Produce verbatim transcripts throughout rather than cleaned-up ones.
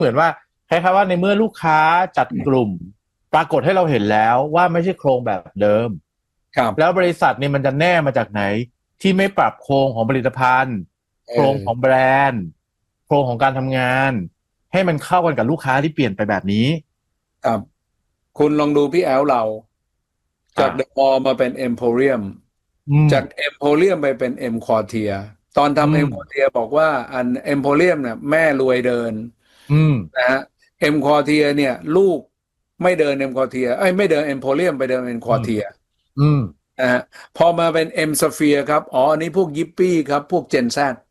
เหมือนว่าคล้ายๆว่าในเมื่อลูกค้าจัดกลุ่มปรากฏให้เราเห็นแล้วว่าไม่ใช่โครงแบบเดิมครับแล้วบริษัทเนี่ยมันจะแน่มาจากไหนที่ไม่ปรับโครงของผลิตภัณฑ์เอโครงของอแบรนด์โครงของการทำงานให้มันเข้ากันกับลูกค้าที่เปลี่ยนไปแบบนี้ครับคุณลองดูพี่แอลเราจากเดอะอ่ามอลล์มาเป็นเอ็มโพเรียมอืมจากเอ็มโพเรียมไปเป็นเอ็มควอเทียตอนอืทำเอ็มมควอเทียบอกว่าอันเอ็มโพเรียมเนี่ยแม่รวยเดินอืมนะฮะเอ็มควอเทียเนี่ยลูกไม่เดินเอ็มควอเทียเอ้ยไม่เดินเอ็มโพเรียมไปเดินเอ็มควอืมอเทียอืมนะฮะพอมาเป็นเอ็มสเฟียครับอ๋ออันนี้พวกยิปปี้ครับพวกเจนแซด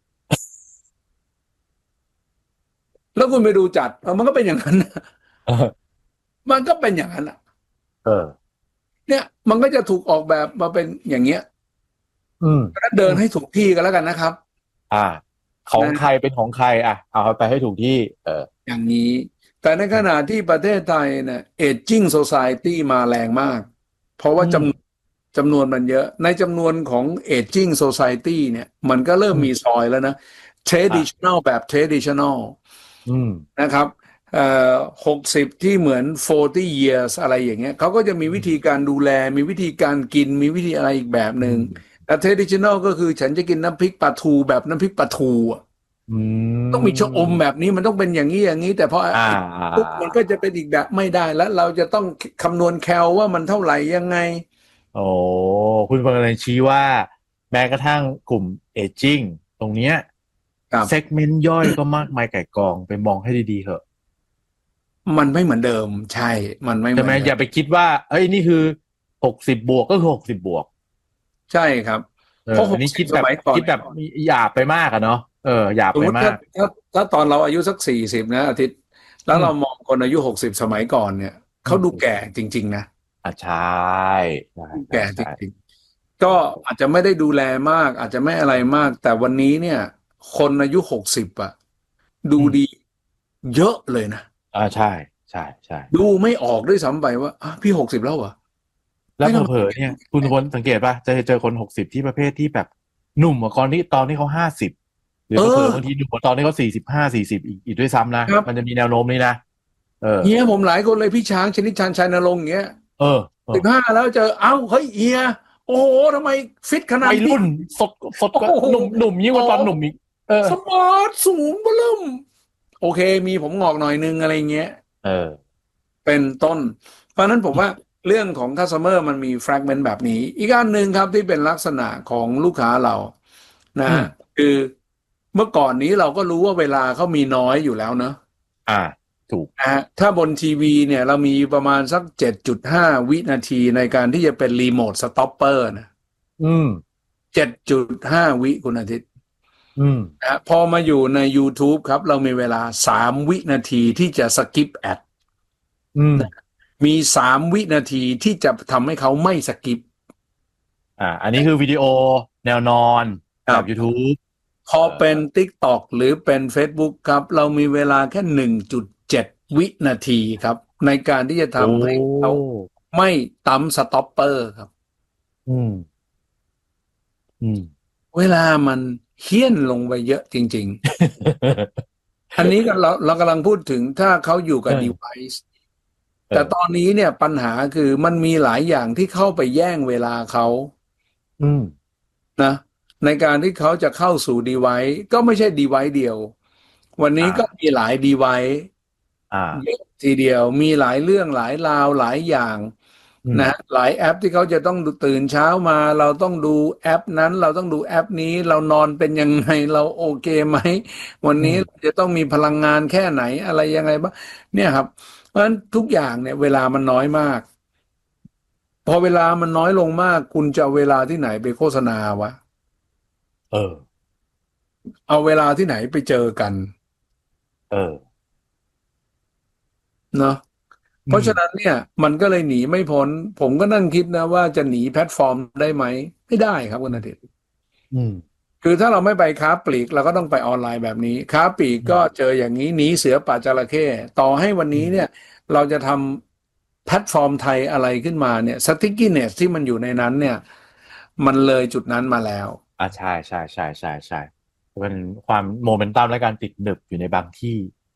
แล้วคุณไปดูจัดเออมันก็เป็นอย่างนั้นนะเออมันก็เป็นอย่างนั้นอะเออเนี่ยมันก็จะถูกออกแบบมาเป็นอย่างเงี้ยอืมเดิอืมนให้ถูกที่กันแล้วกันนะครับอ่าของใครนะเป็นของใครอ่ะเอาไปให้ถูกที่เอออย่างนี้แต่ในขณะที่ประเทศไทยเนี่ยเอจจิ้งโซซายตี้มาแรงมากเพราะว่าอืมจำจำนวนมันเยอะในจำนวนของเอจจิ้งโซซายตี้เนี่ยมันก็เริ่มอืมมีซอยแล้วนะอ่ะ traditional แบบ traditional อืมนะครับเอ่อหกสิบที่เหมือน สี่สิบ years อะไรอย่างเงี้ยเขาก็จะมีอืมวิธีการดูแลมีวิธีการกินมีวิธีอะไรอีกแบบหนึ่งอืมแต่ traditional ก็คือฉันจะกินน้ำพริกปลาทูแบบน้ำพริกปลาทูอะอืต้องมีชะอมมแบบนี้มันต้องเป็นอย่างนี้อย่างนี้แต่พออ่าไอ้อ่าปุ๊บมันก็จะเป็นอีกแบบไม่ได้แล้วเราจะต้องคำนวณแคลว่ามันเท่าไหร่ยังไงโอ้คุณกำลังชี้ว่าแม้กระทั่งกลุ่มเอจจิ้งตรงเนี้ยครับเซกเมนต์ย่อยก็มากมายไก่กองไปมองให้ดีๆเถอะมันไม่เหมือนเดิมใช่มันไม่ใช่ไหมอย่าเหมือนเดิมไปคิดว่าเอ้ยนี่คือหกสิบบวกก็คือหกสิบบวกใช่ครับเออเพราะหอันกสิบสนี้คิดแบบมัยก่อนคิดแบบหยาบไปมากอะเนาะเออหยาบสมมติถ้าไปมากถ้าถ้าตอนเราอายุสักสี่สิบนะอาทิตย์แล้วอืมเรามองคนอายุหกสิบสมัยก่อนเนี่ยอืเขาดูมแก่จริงๆนะอ่ะใช่ใช่ใช่แก่จใช่ริงๆก็อาจจะไม่ได้ดูแลมากอาจจะไม่อะไรมากแต่วันนี้เนี่ยคนอายุหกสิบอะดูอืมดีเยอะเลยนะอ่าใช่ใช่ใช่ดูไม่ออกด้วยซ้ำไปว่าอ่ะพี่หกสิบแล้วเหรอแล้วเผไม่ทำไมลอๆเนี่ยคุณคนสังเกตป่ะจะเจอคนหกสิบที่ประเภทที่แบบหนุ่มกว่าตอนที่ตอนที่เขาห้าสิบหรือเออเผลอๆบางทีหนุ่มกว่าตอนที่เขาสี่สิบห้าสี่สิบอีกอีกด้วยซ้ำนะครับมันจะมีแนวโน้มนี้นะเออเฮียผมหลายคนเลยพี่ช้างชนิดชาญชัยนรงค์อย่างเงี้ยเออเออสิบห้าแล้วเจอเอ้าเฮ้ยเฮียโอ้โหทำไมฟิตขนาดนี้วัยรุ่นสดสดโอ้กว่าโหหนุ่มหนุ่มยิ่งอ๋อกว่าตอนหนุ่มอีกเออสมาร์ทสูงเบิ่มโอเคมีผมงอกหน่อยนึงอะไรเงี้ยเออเป็นต้นเพราะฉะนั้นผมว่าเรื่องของ customer มันมี fragment แบบนี้อีกอันหนึ่งครับที่เป็นลักษณะของลูกค้าเรานะฮะอืมคือเมื่อก่อนนี้เราก็รู้ว่าเวลาเขามีน้อยอยู่แล้วเนอะอ่าถูกนะฮะถ้าบนทีวีเนี่ยเรามีประมาณสักเจ็ดจุดห้าวินาทีในการที่จะเป็นรีโมทสต็อปเปอร์นะอืมเจ็ดจุดห้าวิคุณอาทิตย์อืมนะฮะพอมาอยู่ใน YouTube ครับเรามีเวลาสามวินาทีที่จะสกิปแอดอืมนะมีสามวินาทีที่จะทำให้เขาไม่สกิปอ่าอันนี้คือวิดีโอแนวนอนแบบครับ YouTube พอเออเป็น TikTok หรือเป็น Facebook ครับเรามีเวลาแค่หนึ่งจุดเจ็ดวินาทีครับในการที่จะโอ้ทำให้เขาไม่ตั้มสต็อปเปอร์ครับอืมอืมเวลามันเฮี้ยนลงไปเยอะจริงๆ อันนี้ก็เราเรากำลังพูดถึงถ้าเขาอยู่กับเออ device เออแต่ตอนนี้เนี่ยปัญหาคือมันมีหลายอย่างที่เข้าไปแย่งเวลาเขาอืมนะในการที่เขาจะเข้าสู่ device ก็ไม่ใช่ device เดียววันนี้ก็อ่ามีหลาย device อ่าเยอะทีเดียวมีหลายเรื่องหลายราวหลายอย่างอืมนะฮะหลายแอปที่เขาจะต้องดูตื่นเช้ามาเราต้องดูแอปนั้นเราต้องดูแอปนี้เรานอนเป็นยังไงเราโอเคไหมวันนี้อืมเราจะต้องมีพลังงานแค่ไหนอะไรยังไงบ้างเนี่ยครับเพราะฉะนั้นทุกอย่างเนี่ยเวลามันน้อยมากพอเวลามันน้อยลงมากคุณจะเอาเวลาที่ไหนไปโฆษณาวะเออเอาเวลาที่ไหนไปเจอกันเออเนาะ เพราะอืมฉะนั้นเนี่ยมันก็เลยหนีไม่พ้นผมก็นั่งคิดนะว่าจะหนีแพลตฟอร์มได้ไหมไม่ได้ครับคุณอาทิตย์อืมคือถ้าเราไม่ไปค้าปลีกเราก็ต้องไปออนไลน์แบบนี้ค้าปลีกก็อืมเจออย่างนี้หนีเสือป่าจระเข้ต่อให้วันอืมนี้เนี่ยเราจะทำแพลตฟอร์มไทยอะไรขึ้นมาเนี่ยสติ๊กกี้เนสที่มันอยู่ในนั้นเนี่ยมันเลยจุดนั้นมาแล้วอ่าใช่ใช่ใช่ใช่ใช่เป็นความโมเมนตัมและการติดหนึบอยู่ในบางที่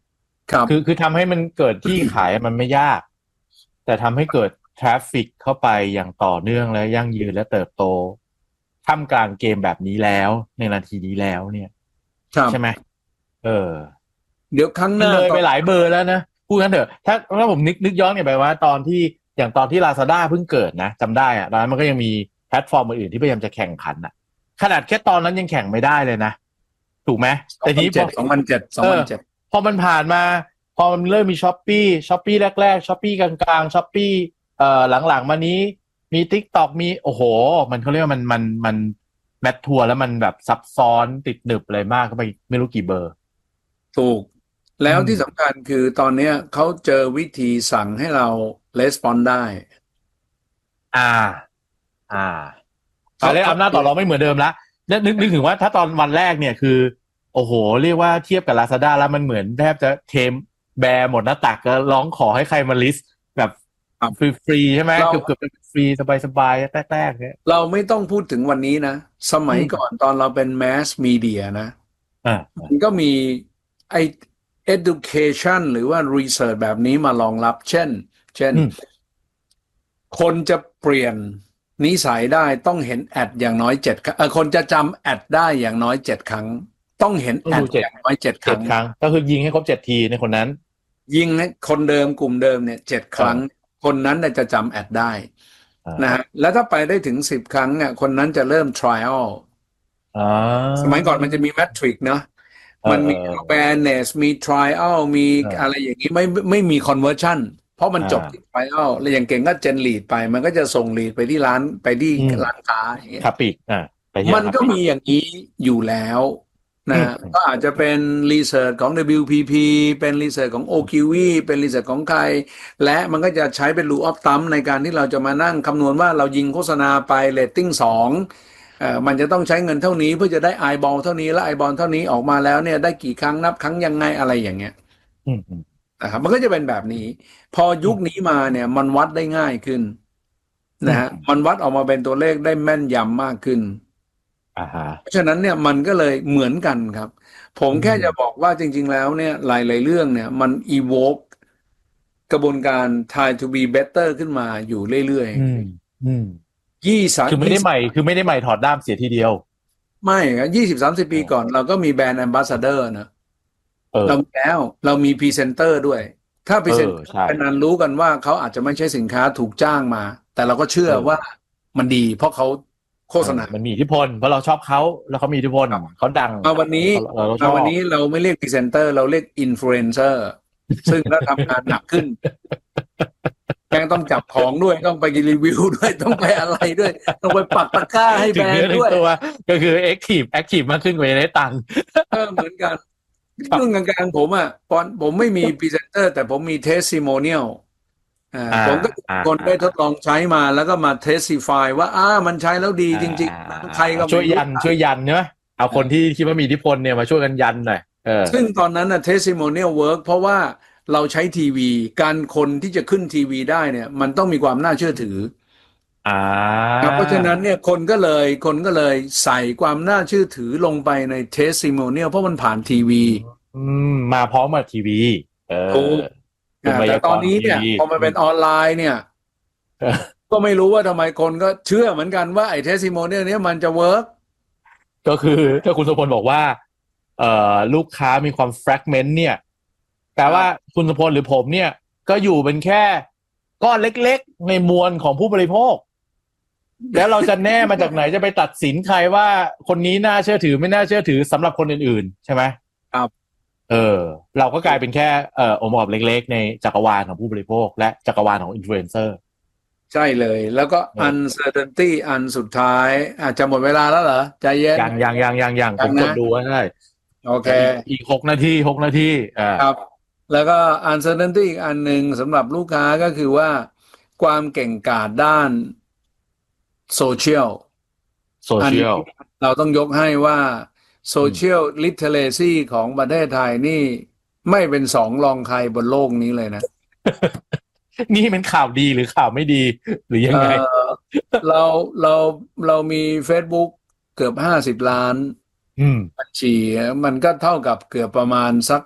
ครับคือคือทำให้มันเกิดที่ขายมันไม่ยาก แต่ทำให้เกิดทราฟฟิกเข้าไปอย่างต่อเนื่องและยั่งยืนและเติบโตท่ามกลางเกมแบบนี้แล้วในนาทีนี้แล้วเนี่ยครับใช่ไหมเออเดี๋ยวครั้งหมันน้าเลยตอไปนหลายเบอร์แล้วนะพูดกันเถอะถ้าถ้าผมนึกนึกย้อนกลับไปว่าตอนที่อย่างตอนที่ Lazada เพิ่งเกิดนะจำได้อะตอนนั้นมันก็ยังมีแพลตฟอร์มอื่นๆที่พยายามจะแข่งขันอะขนาดแค่ตอนนั้นยังแข่งไม่ได้เลยนะถูกไหมแต่ทีนี้พอสองพันเจ็ด สองพันเจ็ดพอมันผ่านมาพอมันเริ่มมีช้อปปี้ช้อปปี้แรกๆช้อปปี้กลางๆช้อปปี้เอ่อหลังๆมานี้มี TikTok มีโอ้โหมันเขาเรียกว่ามันมันมันแมททัวร์แล้วมันแบบซับซ้อนติดหนึบอะไรมากก็ไปไม่รู้กี่เบอร์ถูก แล้วอืมที่สำคัญคือตอนเนี้ยเขาเจอวิธีสั่งให้เราレスปอนได้อ่า อ่าเขาตอนแรกอำนาจต่อรองไม่เหมือนเดิมละนึกนึกนึกถึงว่าถ้าตอนวันแรกเนี่ยคือ โอ้โห เรียกว่าเทียบกับ Lazada แล้วมันเหมือนแทบจะเทมแบร์หมดหน้าตักก็ร้องขอให้ใครมาลิสต์แบบฟรีๆใช่ไหมเราเกือบเกือบเป็นฟรีสบายๆแรกๆเนี่ยเราไม่ต้องพูดถึงวันนี้นะ สมัยอืมก่อนตอนเราเป็นแมสมีเดียนะอ่ามันก็มีไอ education หรือว่า research แบบนี้มารองรับ เช่น เช่นอืมคนจะเปลี่ยนนิสัยได้ต้องเห็นแอดอย่างน้อยเจ็ดครั้งเออคนจะจำแอดได้อย่างน้อยเจ็ดครั้ง ต้องเห็นต้องแอดูดเจ็ดอย่างน้อยเจ็ดคเจ็รั้ดงครั้งก็คือยิงให้ครบเจ็ดทีในคนนั้นยิงให้คนเดิมกลุ่มเดิมเนี่ยเจ็ดครั้ง คนนั้นน่ะจะจำแอดได้อ่านะฮะแล้วถ้าไปได้ถึงสิบครั้งเนี่ยคนนั้นจะเริ่ม trial อ่าสมัยก่อนมันจะมีแมทริกเนาะเออมันมีเออ awareness มี trial มีเออออะไรอย่างนี้ไม่ไม่มี conversion เพราะมันอ่าจบที่ trial แล้วอย่างเก่งก็เจน lead ไป มันก็จะส่ง lead ไปที่ร้านไปที่อืมร้านค้าอย่างเงี้ยคาปิกอ่าไปที่มันก็คาปิมีอย่างนี้อยู่แล้วนะอืมก็อาจจะเป็นรีเสิร์ชของ ดับเบิลยู พี พี เป็นรีเสิร์ชของ โอ คิว อี เป็นรีเสิร์ชของใคร และมันก็จะใช้เป็น rule of thumb ในการที่เราจะมานั่งคำนวณว่าเรายิงโฆษณาไปเรตติ้งสองเอ่อมันจะต้องใช้เงินเท่านี้เพื่อจะได้ eyeball เท่านี้และ eyeball เท่านี้ออกมาแล้วเนี่ยได้กี่ครั้งนับครั้งยังไงอะไรอย่างเงี้ยอืมอืมนะครับมันก็จะเป็นแบบนี้ พอยุคนี้มาเนี่ยมันวัดได้ง่ายขึ้นนะฮะอืมมันวัดออกมาเป็นตัวเลขได้แม่นยำมากขึ้นอ่าฮะเพราะฉะนั้นเนี่ยมันก็เลยเหมือนกันครับ ผมอืมแค่จะบอกว่าจริง ๆ แล้วเนี่ยหลาย ๆ เรื่องเนี่ยมัน evoke กระบวนการ try to be better ขึ้นมาอยู่เรื่อยอืมอืมๆยี่สิบคือไม่ได้ใหม่คือไม่ได้ใหม่ถอดด้ามเสียทีเดียวไม่ครับยี่สิบสามสิบปีก่อนเราก็มีแบรนด์ ambassador นะเออเรามีแล้วเรามีพรีเซนเตอร์ด้วย ถ้าพรีเซนเตอเออร์ใช่เป็นอันรู้กันว่าเขาอาจจะไม่ใช่สินค้าถูกจ้างมา แต่เราก็เชื่อเออว่ามันดี เพราะเขาโฆษณาเออมันมีอิทธิพลเพราะเราชอบเขาแล้วเขามีอิทธิพลครับเขาดังมาวันนี้เราเราชมาอบวันนี้เราไม่เรียกพรีเซนเตอร์เราเรียกอินฟลูเอนเซอร์ ซึ่งถ้าทำงานหนักขึ้นแกงต้องจับของด้วยต้องไปรีวิวด้วยต้องไปอะไรด้วย ต้องไปปักตะกร้าให้ถึแบงรนเนื้อด์ถึงด้วยตัวก็คือแอคทีฟแอคทีฟมากขึ้นกว่าจะได้ตังค์เออเหมือนกันครับเรื่องกลางๆผมอ่ะตอนผมไม่มีพรีเซนเตอร์แต่ผมมีเทสซิโมเนียลอ่าอ่าผมก็อ่าคนได้ทดลองใช้มาแล้วก็มาเทสซิฟายว่าอ่ามันใช้แล้วดีจริงอ่าๆ ใครก็ไม่ช่วยยันรู้ช่วยยันเนอะเอาคนที่คิดว่ามีอิทธิพลเนี่ยมาช่วยกันยันหน่อยเออซึ่งตอนนั้นน่ะเทสซิโมเนียลเวิร์กเพราะว่าเราใช้ทีวี การคนที่จะขึ้นทีวีได้เนี่ย มันต้องมีความน่าเชื่อถืออ่าครับเพราะฉะนั้นเนี่ยคนก็เลยคนก็เลยใส่ความน่าเชื่อถือลงไปในเทสซิโมเนียลเพราะมันผ่านทีวีอืมมาพร้อมกับทีวี เออถูกเป็นอ่าไวยาแต่กตอนรณ์นี้เนี่ยทีวีพอมันเป็นออนไลน์เนี่ยเออก็ไม่รู้ว่าทำไมคนก็เชื่อเหมือนกันว่าไอ้เทสซิโมเนียลเนี้ยมันจะเวิร์กก็คือถ้าคุณสมพลบอกว่า เอ่อลูกค้ามีความแฟรกเมนต์เนี่ยแปลว่าคุณสมพลหรือผมเนี่ย ก็อยู่เป็นแค่ก้อนเล็กๆในมวลของผู้บริโภค แล้วเราจะแน่มาจากไหนจะไปตัดสินใครว่าคนนี้น่าเชื่อถือไม่น่าเชื่อถือสำหรับคนอื่นๆ ใช่ไหมครับเออ เราก็กลายเป็นแค่เอ่อองค์ประกอบเล็กๆ ในจักรวาลของผู้บริโภค และจักรวาลของอินฟลูเอนเซอร์ใช่เลย แล้วก็เออ uncertainty อันสุดท้ายอาจจะหมดเวลาแล้วเหรอใจเย็นยังยังยังยังยังผมยังนะกดดูไว้ได้โอเคอีกอีกหกนาทีหกนาทีอ่าครับ แล้วก็ uncertainty อีกอันหนึ่งสำหรับลูกค้าก็คือว่าความเก่งกาจด้านโซเชียลโซเชียลเราต้องยกให้ว่าโซเชียลลิเทเรซีของประเทศไทยนี่ไม่เป็นสองรองใครบนโลกนี้เลยนะนี่เป็นข่าวดีหรือข่าวไม่ดีหรือยังไงเอ่อเราเราเรามี Facebook เกือบห้าสิบล้านอืมบัญชีมันก็เท่ากับเกือบประมาณสัก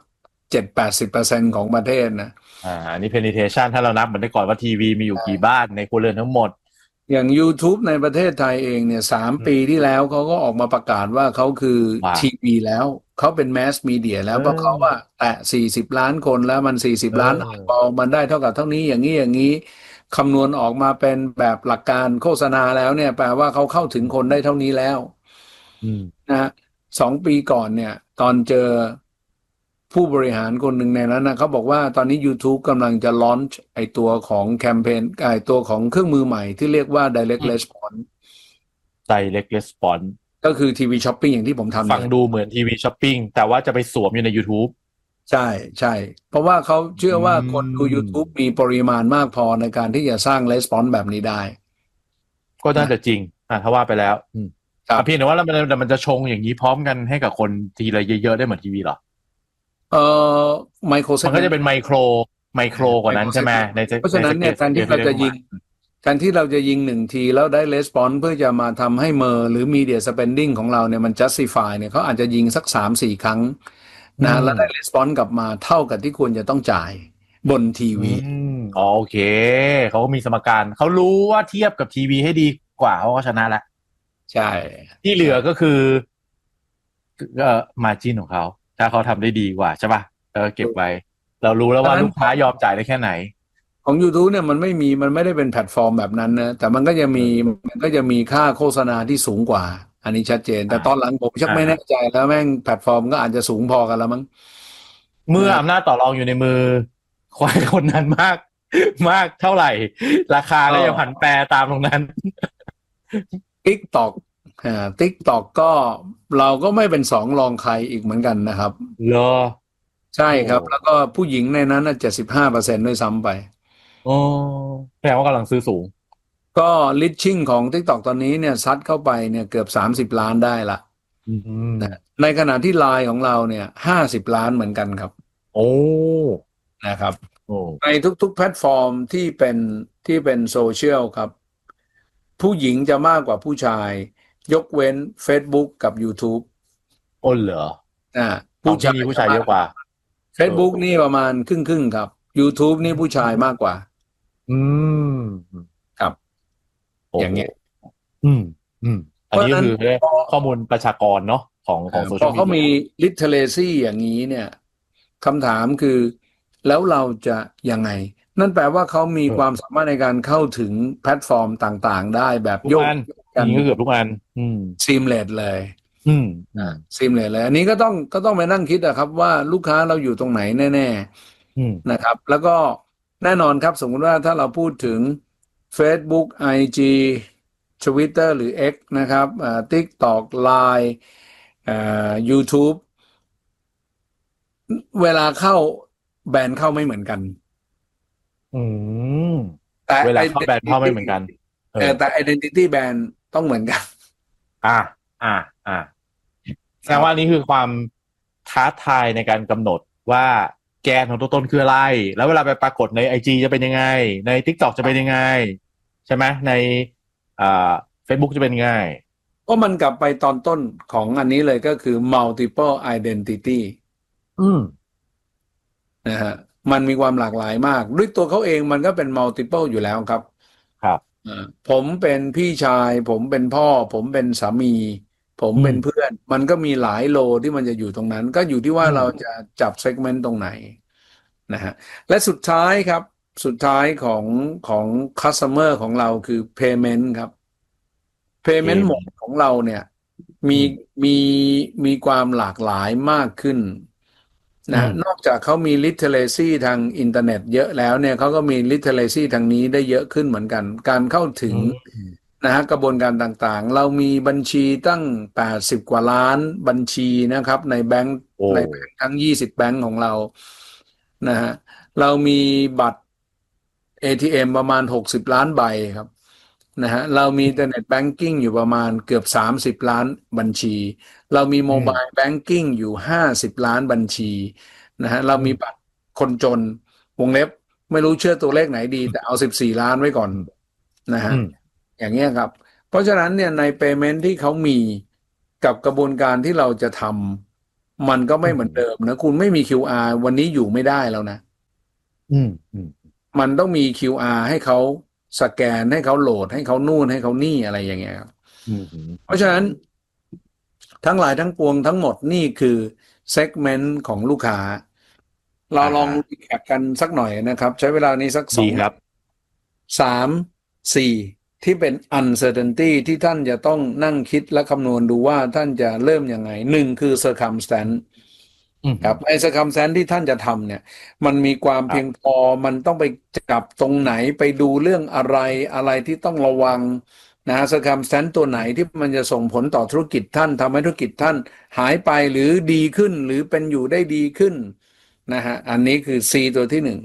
เจ็ดแปดสิบเปอร์เซ็นต์ของประเทศนะอ่าอันนี้ penetration ถ้าเรานับเหมือนแต่ก่อนว่าทีวีมีอยู่กี่บ้านในครัวเรือนทั้งหมดอย่าง YouTube ในประเทศไทยเองเนี่ยสามอืมปีที่แล้วเขาก็ออกมาประกาศว่าเขาคือว่าทีวีแล้วเขาเป็นแมสมีเดียแล้เอวเพราะเขาว่าอแตะสี่สิบล้านคนแล้วมันสี่สิบเอล้านไออบอลมันได้เท่ากับเท่านี้อย่างนี้อย่างนี้คำนวณออกมาเป็นแบบหลักการโฆษณาแล้วเนี่ยแปลว่าเขาเข้าถึงคนได้เท่านี้แล้วอืมนะฮะสองปีก่อนเนี่ยตอนเจอผู้บริหารคนหนึ่งในนั้นนะเขาบอกว่าตอนนี้ YouTube กำลังจะลอนช์ไอตัวของแคมเปญไอตัวของเครื่องมือใหม่ที่เรียกว่า Direct อืม Response direct response ก็คือทีวีช้อปปิ้งอย่างที่ผมทำฟัเนี่ยแหละงดูเหมือนทีวีช้อปปิ้งแต่ว่าจะไปสวมอยู่ใน YouTube ใช่ใช่เพราะว่าเขาเชื่ออืว่าคนดู YouTube มมีปริมาณมากพอในการที่จะสร้าง response แบบนี้ได้ก็น่านะจะจริงอ่ะถ้าว่าไปแล้วอืมครับอ่ะเพียงแต่ว่าแล้วมันแต่มันจะชงอย่างนี้พร้อมกันให้กับคนทีละเยอะๆได้เหมือนทีวีเหรอเอ่อไมโครเซมันก็กเมนต์จะเป็นไมโครไมโครกว่านั้นใช่ไหมในเพราะในฉะนั้นสเกลสเนี่ยการที่เกลที่ได้เข้ามาเราจะยิงการที่เราจะยิงหนึ่งทีแล้วได้ response เพื่อจะมาทำให้เมอร์หรือ media spending ของเราเนี่ยมัน justify เนี่ยเขาอาจจะยิงสักสามสี่ครั้งอืนะแล้วได้ม response กลับมาเท่ากับที่ควรจะต้องจ่ายบนทีอืวีมอ๋อโอเคเขาก็มีสมการเขารู้ว่าเทียบกับทีวีให้ดีกว่าเขาก็ชนะแล้วใช่ที่เหลืใช่อก็คือเอ่อมาจินของเขาถ้าเขาทำได้ดีกว่าใช่ป่ะเออเก็บไว้เรารู้แล้วดังนั้นว่าลูกค้ายอมจ่ายได้แค่ไหนของ YouTube เนี่ยมันไม่มีมันไม่ได้เป็นแพลตฟอร์มแบบนั้นนะแต่มันก็จะมีเออมันก็จะมีค่าโฆษณาที่สูงกว่าอันนี้ชัดเจนแต่อ่าตอนหลังผมชักอ่าอ่าไม่แน่ใจแล้วแม่งแพลตฟอร์มก็อาจจะสูงพอกันแล้วมั้งนะเมื่ออำนาจต่อรองอยู่ในมือควายคนนั้นมากมากเท่าไหร่ราคาก็ก็จะผันแปรตามตรงนั้น TikTok อ่า TikTok ก็เราก็ไม่เป็นสองรองใครอีกเหมือนกันนะครับเหรอใช่โอ้ครับแล้วก็ผู้หญิงในนั้นเจ็ดสิบห้าเปอร์เซ็นต์ด้วยซ้ำไปโอ้แปลว่ากำลังซื้อสูงก็ reaching ของ TikTok ตอนนี้เนี่ยซัดเข้าไปเนี่ยเกือบสามสิบล้านได้ละอืนะมในขณะที่ไลน์ของเราเนี่ยห้าสิบล้านเหมือนกันครับโอ้นะครับโอ้ในทุกๆแพลตฟอร์มที่เป็นที่เป็นโซเชียลครับผู้หญิงจะมากกว่าผู้ชายยกเว้น Facebook กับ YouTube โอ้เหรออ่าของผู้ชายที่มีผู้จะมากชายเยอะกว่าเออ Facebook นี่ประมาณครึ่งครึ่งครับ YouTube นี่ผู้ชายมากกว่าอืมครับโอ้โหอย่างเงี้ยอืมอืมอันนี้ก็เพราะฉะนั้นคือได้พอข้อมูลประชากรเนาะของของโซพอเขามีเชียลมีเดีย literacy อย่างนี้เนี่ยคำถามคือแล้วเราจะยังไงนั่นแปลว่าเขามีเออความสามารถในการเข้าถึงแพลตฟอร์มต่างๆได้แบบโยกทุกอันกันจริงก็เกือบทุกอันอืมซีมเลสเลยอืมอืมซีมเลสเลยอันนี้ก็ต้องก็ต้องไปนั่งคิดอะครับว่าลูกค้าเราอยู่ตรงไหนแน่อืมๆนะครับแล้วก็แน่นอนครับสมมติว่าถ้าเราพูดถึง Facebook ไอ จี Twitter หรือ X นะครับอ่า TikTok ไลน์ อ่า YouTube เวลาเข้าแบรนด์เข้าไม่เหมือนกันอืมแต่เวลาเข้าแบรนด์เข้าไม่ identity เหมือนกันเออเออแต่ identity แบรนด์ต้องเหมือนกันอ่าอ่าอ่าแสดงว่าครับนี่คือความท้าทายในการกำหนดว่าแกนของตัวตนคืออะไร แล้วเวลาไปปรากฏในไอจีจะเป็นยังไงใน TikTok จะเป็นยังไงใช่ไหมในอ่า Facebook จะเป็นยังไงเพราะมันกลับไปตอนต้นของอันนี้เลยก็คือ multiple identity อืมนะฮะมันมีความหลากหลายมากด้วยตัวเขาเองมันก็เป็น multiple อยู่แล้วครับครับอ่าผมเป็นพี่ชายผมเป็นพ่อผมเป็นสามีผมอืมเป็นเพื่อนมันก็มีหลายโลที่มันจะอยู่ตรงนั้นก็อยู่ที่ว่าอืมเราจะจับเซกเมนต์ตรงไหนนะฮะและสุดท้ายครับสุดท้ายของของ customer ของเราคือ payment ครับเก payment ม mode ของเราเนี่ยมีอืมมีมีความหลากหลายมากขึ้นนะอืมนอกจากเขามี literacy ทางอินเทอร์เน็ตเยอะแล้วเนี่ยเขาก็มี literacy ทางนี้ได้เยอะขึ้นเหมือนกันการเข้าถึอืงมนะฮะกระบวนการต่างๆเรามีบัญชีตั้งแปดสิบกว่าล้านบัญชีนะครับในแบงค์โอ้ในแบงค์ทั้งยี่สิบแบงค์ของเรานะฮะเรามีบัตร เอ ที เอ็ม ประมาณหกสิบล้านใบครับ นะฮะเรามีอินเทอร์เน็ตแบงกิ้งอยู่ประมาณเกือบสามสิบล้านบัญชีเรามีโมอืมบายแบงกิ้งอยู่ห้าสิบล้านบัญชีนะฮะเราอืมมีบัตรคนจนวงเล็บไม่รู้เชื่อตัวเลขไหนดีแต่เอาสิบสี่ล้านไว้ก่อนอืมนะอืฮะมอย่างเงี้ยครับเพราะฉะนั้นเนี่ยใน payment ที่เขามีกับกระบวนการที่เราจะทมันก็ไม่เหมือนเดิมนะคุณไม่มี คิว อาร์ วันนี้อยู่ไม่ได้แล้วนะอืมอืมมันต้องมี คิว อาร์ ให้เขาสแกนให้เขาโหลดให้เขานู่นให้เขานี่อะไรอย่างเงี้ยครับเพราะฉะนั้นทั้งหลายทั้งปวงทั้งหมดนี่คือเซกเมนต์ของลูกค้าเราลองรีแคปกันสักหน่อยนะครับใช้เวลานี้สักสองครับสามสี่ที่เป็น uncertainty ที่ท่านจะต้องนั่งคิดและคำนวณดูว่าท่านจะเริ่มยังไงหนึ่งคือ circumstance ครับไอ้ circumstance ที่ท่านจะทำเนี่ยมันมีความเพียงพอมันต้องไปจับตรงไหนไปดูเรื่องอะไรอะไรที่ต้องระวังนะ circumstance ตัวไหนที่มันจะส่งผลต่อธุรกิจท่านทำให้ธุรกิจท่านหายไปหรือดีขึ้นหรือเป็นอยู่ได้ดีขึ้นนะฮะอันนี้คือ C ตัวที่หนึ่ง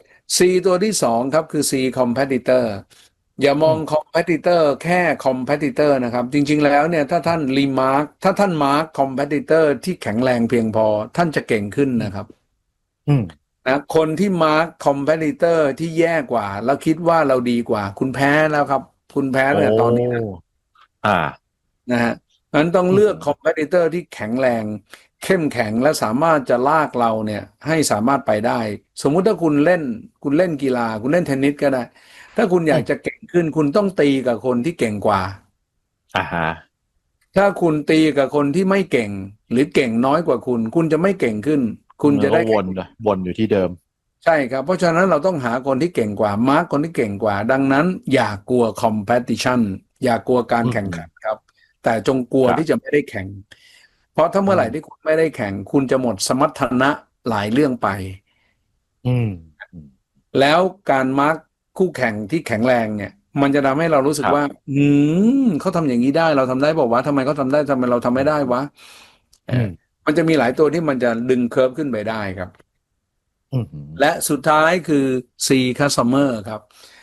C ตัวที่สองครับคือ C competitor อย่ามอง competitor แค่ competitor นะครับจริงๆแล้วเนี่ยถ้าท่าน remark ถ้าท่าน mark competitor ที่แข็งแรงเพียงพอท่านจะเก่งขึ้นนะครับนะคนที่ mark competitor ที่แย่กว่าแล้วคิดว่าเราดีกว่าคุณแพ้แล้วครับคุณแพ้เนี่ยตอนนี้นะอ่านะฮะนั้นต้องเลือก competitor ที่แข็งแรงเข้มแข็งและสามารถจะลากเราเนี่ยให้สามารถไปได้สมมุติถ้าคุณเล่นคุณเล่นกีฬาคุณเล่นเทนนิสก็ได้ถ้าคุณอยากจะเก่งขึ้นคุณต้องตีกับคนที่เก่งกว่าอ่าฮะถ้าคุณตีกับคนที่ไม่เก่งหรือเก่งน้อยกว่าคุณคุณจะไม่เก่งขึ้นคุณจะได้วนวนอยู่ที่เดิมใช่ครับเพราะฉะนั้นเราต้องหาคนที่เก่งกว่ามาร์กคนที่เก่งกว่าดังนั้นอย่ากลัว competition อย่ากลัวการแข่งขันครับแต่จงกลัวที่จะไม่ได้แข่งเพราะถ้าเมื่อไหร่ที่คุณไม่ได้แข่งคุณจะหมดสมรรถนะหลายเรื่องไปอืมแล้วการมาร์กคู่แข่งที่แข็งแรงเนี่ยมันจะทำให้เรารู้สึกว่าอืมเขาทำอย่างนี้ได้เราทำได้บอกว่าทำไมเขาทำได้ทำไมเราทำไม่ได้วะมันจะมีหลายตัวที่มันจะดึงเคอร์ฟขึ้นไปได้ครับและสุดท้ายคือ C customer ครับ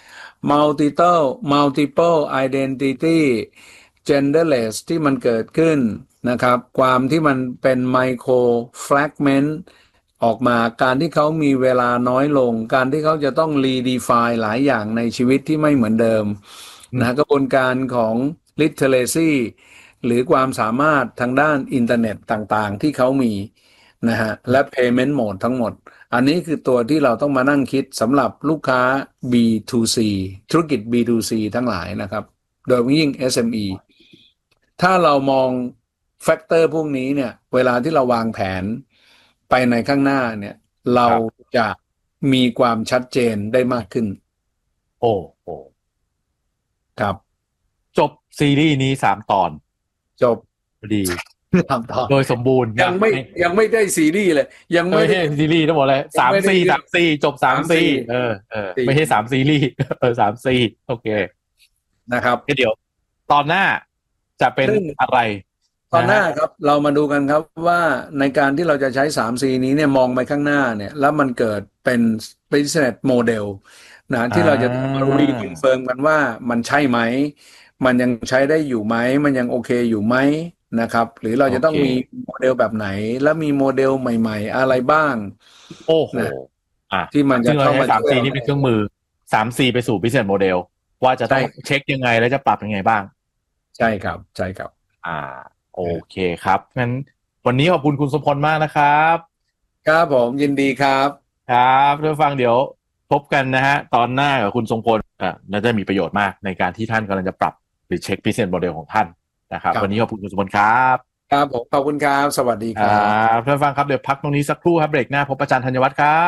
multiple multiple identity genderless ที่มันเกิดขึ้นนะครับความที่มันเป็น micro fragment ออกมาการที่เขามีเวลาน้อยลงการที่เขาจะต้อง redefine หลายอย่างในชีวิตที่ไม่เหมือนเดิมนะกระบวนการของ literacy หรือความสามารถทางด้านอินเทอร์เน็ตต่างๆที่เขามีนะฮะและ payment mode ทั้งหมดอันนี้คือตัวที่เราต้องมานั่งคิดสำหรับลูกค้า บี ทู ซี ธุรกิจ บี ทู ซี ทั้งหลายนะครับโดยยิ่ง เอส เอ็ม อี ถ้าเรามองแฟกเตอร์พวกนี้เนี่ยเวลาที่เราวางแผนไปในข้างหน้าเนี่ยเราจะมีความชัดเจนได้มากขึ้นโอ้โหครับจบซีรีส์นี้สามตอนจบดีสามตอนโดยสมบูรณ์ยังไม่ยังไม่ได้ซีรีส์เลยยังไม่ได้ซีรีส์ทั้งหมดเลยสามซีสามซีจบสามซีเออเออไม่ใช่สามซีรีส์เออสามซีโอเคนะครับเดี๋ยวตอนหน้าจะเป็นอะไรตอนหน้าครับเรามาดูกันครับว่าในการที่เราจะใช้ สามซี นี้เนี่ยมองไปข้างหน้าเนี่ยแล้วมันเกิดเป็น business model นะที่เราจะมารีคอนเฟิร์มกันว่ามันใช่ไหมมันยังใช้ได้อยู่ไหมมันยังโอเคอยู่ไหมนะครับหรือเราจะต้องมีโมเดลแบบไหนแล้วมีโมเดลใหม่ๆอะไรบ้างโอ้โหอ่ะที่มันจะเข้ามาสามซี นี่เป็นเครื่องมือ สามซี ไปสู่ business model ว่าจะต้องเช็คยังไงแล้วจะปรับยังไงบ้างใช่ครับใช่ครับอ่าโอเคครับงั้นวันนี้ขอบคุณคุณสมพลมากนะครับครับผมยินดีครับครับเพื่อฟังเดี๋ยวพบกันนะฮะตอนหน้ากับคุณทรงพลอ่าน่าจะมีประโยชน์มากในการที่ท่านกำลังจะปรับหรือเช็ค business model ของท่านนะครับวันนี้ขอบคุณคุณสมพลครับครับผมขอบคุณครับสวัสดีครับเพื่อฟังครับเดี๋ยวพักตรงนี้สักครู่ครับเบรกหน้าพบอาจารย์ธัญวัฒน์ครับ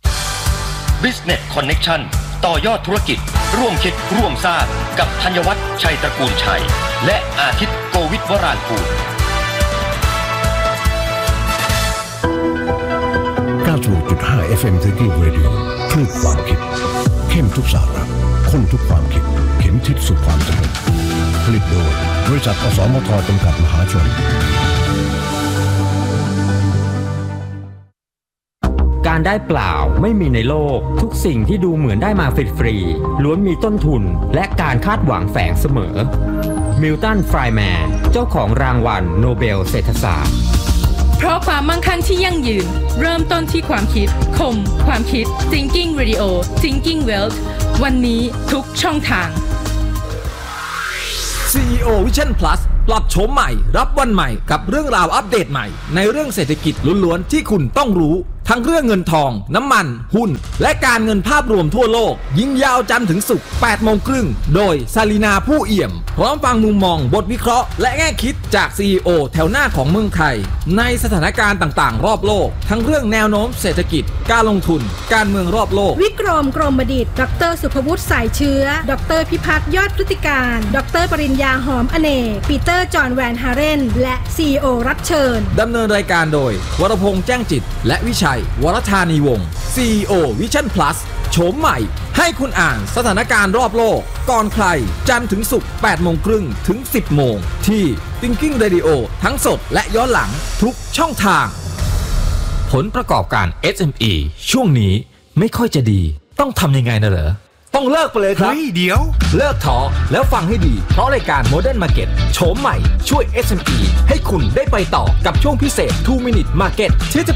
Business Connection ต่อยอดธุรกิจร่วมคิดร่วมสร้างกับธัญวัฒน์ชัยตระกูลชัยและอาทิตย์โกวิทวรางกูลเก้าสิบหกจุดห้า เอฟ เอ็ม Thinking Radio คลื่นความคิดเข้มทุกสาระข้นทุกความคิดเข็มทิศสู่ความสำเร็จผลิตโดยบริษัทอสมทจำกัดมหาชนการได้เปล่าไม่มีในโลกทุกสิ่งที่ดูเหมือนได้มาฟรีๆล้วนมีต้นทุนและการคาดหวังแฝงเสมอมิลตัน ไฟร์แมนเจ้าของรางวัลโนเบลเศรษฐศาสตร์เพราะความมั่งคั่งที่ยั่งยืนเริ่มต้นที่ความคิดคมความคิด Thinking Radio Thinking Wealth วันนี้ทุกช่องทางซี อี โอ Vision Plus ปรับโฉมใหม่รับวันใหม่กับเรื่องราวอัปเดตใหม่ในเรื่องเศรษฐกิจล้วนๆที่คุณต้องรู้ทั้งเรื่องเงินทองน้ำมันหุ้นและการเงินภาพรวมทั่วโลกยิงยาวจันทร์ถึงศุกร์แปดโมงครึ่งโดยซาลีนาผู้เอี่ยมพร้อมฟังมุมมองบทวิเคราะห์และแง่คิดจาก ซี อี โอ แถวหน้าของเมืองไทยในสถานการณ์ต่างๆรอบโลกทั้งเรื่องแนวโน้มเศรษฐกิจการลงทุนการเมืองรอบโลกวิกรมกรมดิษฐ์ดรสุภวุฒิสายเชื้อดรพิพัฒน์ยอดพฤติการดรปริญญาหอมอเนกปีเตอร์จอห์นแวนฮาเรนและ ซี อี โอ รับเชิญดำเนินรายการโดยวรพงษ์แจ้งจิตและวิชัยวรธานีวงศ์ ซี อี โอ Vision Plus โฉมใหม่ให้คุณอ่านสถานการณ์รอบโลกก่อนใครจันทร์ถึงศุกร์แปดโมงครึ่งถึงสิบโมงที่ Thinking Radio ทั้งสดและย้อนหลังทุกช่องทางผลประกอบการ เอส เอ็ม อี ช่วงนี้ไม่ค่อยจะดีต้องทำยังไงนะเหรอต้องเลิกไปเลยครับเฮ้ยเดี๋ยวเลิกท้อแล้วฟังให้ดีเพราะรายการ Modern Market โฉมใหม่ช่วย เอส เอ็ม อี ให้คุณได้ไปต่อกับช่วงพิเศษ two minute market ที่จะ